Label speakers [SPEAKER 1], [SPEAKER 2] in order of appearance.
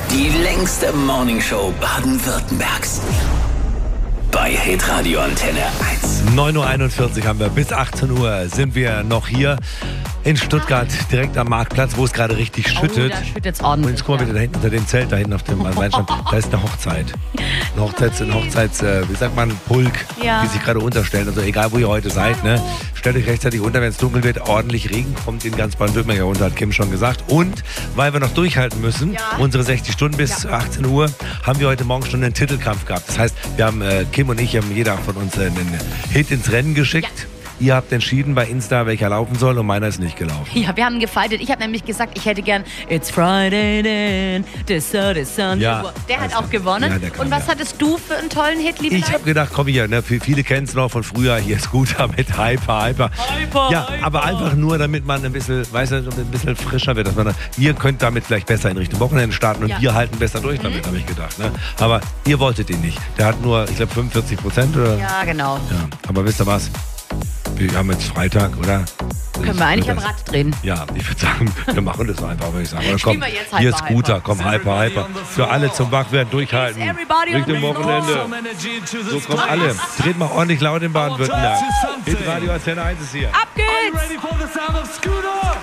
[SPEAKER 1] Die längste Morningshow Baden-Württembergs. Bei Hitradio Antenne 1.
[SPEAKER 2] 9.41 Uhr haben wir. Bis 18 Uhr sind wir noch hier in Stuttgart, direkt am Marktplatz, wo es gerade richtig schüttet.
[SPEAKER 3] Da schüttet's
[SPEAKER 2] Und
[SPEAKER 3] ordentlich.
[SPEAKER 2] jetzt guck mal wieder da hinten unter dem Zelt, da hinten auf dem Weinstand, da ist eine Hochzeit. Ein Hochzeits, wie sagt man, Pulk,
[SPEAKER 3] Ja.
[SPEAKER 2] die sich gerade unterstellen. Also egal, wo ihr heute seid, ne? Stellt euch rechtzeitig unter, wenn es dunkel wird. Ordentlich Regen kommt in ganz Baden-Württemberg runter, hat Kim schon gesagt. Und weil wir noch durchhalten müssen, unsere 60 Stunden bis 18 Uhr, haben wir heute Morgen schon einen Titelkampf gehabt. Das heißt, wir haben, Kim und ich haben jeder von uns einen Hit ins Rennen geschickt. Ihr habt entschieden bei Insta, welcher laufen soll, und meiner ist nicht gelaufen.
[SPEAKER 3] Ja, wir haben gefightet. Ich habe nämlich gesagt, ich hätte gern It's Friday then, the sun.
[SPEAKER 2] Ja,
[SPEAKER 3] Der hat
[SPEAKER 2] also,
[SPEAKER 3] auch gewonnen.
[SPEAKER 2] ja, der kann,
[SPEAKER 3] und was
[SPEAKER 2] ja.
[SPEAKER 3] hattest du für einen tollen Hit, liebe
[SPEAKER 2] Ich
[SPEAKER 3] Leute?
[SPEAKER 2] habe gedacht, komm hier, ne, viele kennen es noch von früher, hier ist Scooter mit Hyper. Ja, aber einfach nur, damit man ein bisschen, weißt du, ein bisschen frischer wird. Dass man, ihr könnt damit vielleicht besser in Richtung Wochenende starten und
[SPEAKER 3] Ja.
[SPEAKER 2] wir halten besser durch damit, habe ich gedacht. Ne? Aber ihr wolltet ihn nicht. Der hat nur, ich glaube, 45%. Oder?
[SPEAKER 3] Ja, genau.
[SPEAKER 2] Ja, aber wisst ihr was? Wir haben jetzt Freitag, oder?
[SPEAKER 3] Können wir eigentlich am Rad drehen.
[SPEAKER 2] Ja, ich würde sagen, wir machen das einfach, würde ich sagen. Oder
[SPEAKER 3] Spielen
[SPEAKER 2] komm,
[SPEAKER 3] wir jetzt
[SPEAKER 2] hier ist
[SPEAKER 3] Hyper,
[SPEAKER 2] Scooter,
[SPEAKER 3] Hyper.
[SPEAKER 2] komm, Hyper. Für alle zum Wachwerden durchhalten.
[SPEAKER 3] Everybody on
[SPEAKER 2] Richtung
[SPEAKER 3] the
[SPEAKER 2] Wochenende. So kommen alle. Dreht mal ordentlich laut in Baden-Württemberg. Hitradio Antenne 1 ist hier.
[SPEAKER 3] Ab geht's!
[SPEAKER 4] Ready for the sound of Scooter?